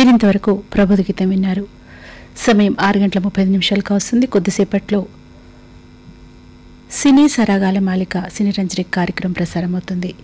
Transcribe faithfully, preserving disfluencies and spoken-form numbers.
మీరింతవరకు ప్రబోధ గీతం విన్నారు. సమయం ఆరు గంటల ముప్పై ఐదు నిమిషాలు కావస్తుంది. కొద్దిసేపట్లో సినీ సరాగాల మాలిక సినీ రంజని కార్యక్రమం ప్రసారమవుతుంది.